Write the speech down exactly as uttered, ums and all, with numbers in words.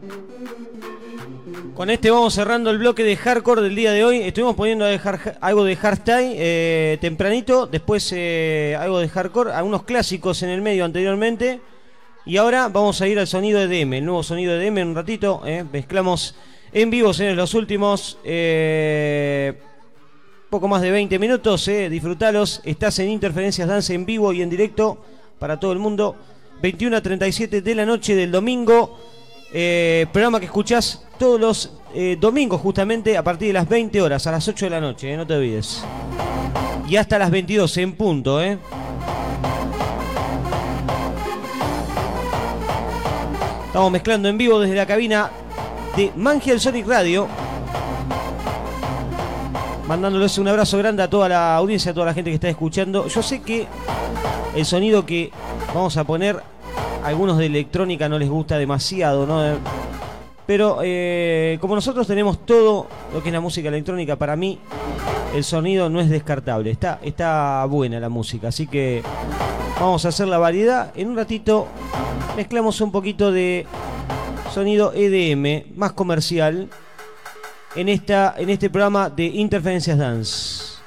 Con este vamos cerrando el bloque de hardcore del día de hoy. Estuvimos poniendo de hard, algo de hardstyle eh, tempranito, después eh, algo de hardcore, algunos clásicos en el medio anteriormente. Y ahora vamos a ir al sonido E D M, el nuevo sonido E D M en un ratito. Eh, mezclamos en vivo, señores, los últimos eh, poco más de veinte minutos. Eh, disfrutalos. Estás en Interferencias Dance en vivo y en directo para todo el mundo. veintiuno a treinta y siete de la noche del domingo. Eh, programa que escuchás todos los eh, domingos justamente a partir de las veinte horas, a las ocho de la noche, eh, no te olvides. Y hasta las veintidós en punto, ¿eh? Estamos mezclando en vivo desde la cabina de Mangiel Sonic Radio. Mandándoles un abrazo grande a toda la audiencia, a toda la gente que está escuchando. Yo sé que el sonido que vamos a poner, a algunos de electrónica no les gusta demasiado, ¿no? Pero eh, como nosotros tenemos todo lo que es la música electrónica, para mí el sonido no es descartable. Está, está buena la música, así que vamos a hacer la variedad. En un ratito mezclamos un poquito de sonido E D M, más comercial, en, esta, en este programa de Interferencias Dance.